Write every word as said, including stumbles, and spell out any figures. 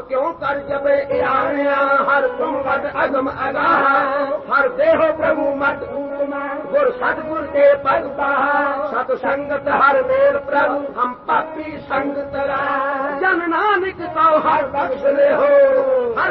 क्यों कर जबे आया हर तुम मद अगम अगाह हर देहो प्रभु मत गुर सतगुर के पग पाहा सत संगत हर मेल प्रभु हम पापी संग तरा जन नानक को हर बख्श ले हो।